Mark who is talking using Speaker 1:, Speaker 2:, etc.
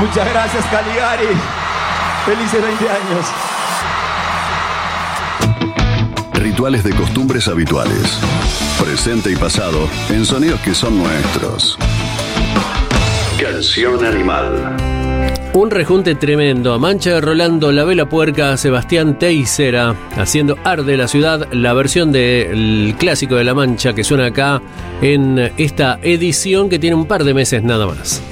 Speaker 1: Muchas gracias, Caligari. Felices 20 años.
Speaker 2: Rituales de costumbres habituales. Presente y pasado en sonidos que son nuestros. Canción Animal.
Speaker 3: Un rejunte tremendo. Mancha de Rolando, La Vela Puerca, Sebastián Teisera, haciendo Arde la Ciudad, la versión del clásico de La Mancha que suena acá en esta edición que tiene un par de meses nada más.